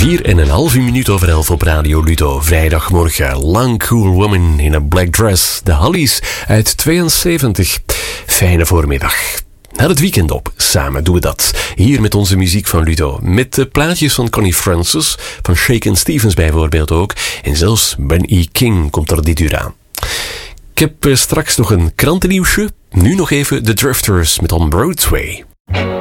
4,5 minuut over 11 op Radio Ludo. Vrijdagmorgen. Long Cool Woman in a Black Dress. De Hollies uit 72. Fijne voormiddag. Naar het weekend op. Samen doen we dat. Hier met onze muziek van Ludo. Met de plaatjes van Connie Francis. Van Shakin' Stevens bijvoorbeeld ook. En zelfs Ben E. King komt er dit uur aan. Ik heb straks nog een krantennieuwsje. Nu nog even The Drifters met On Broadway.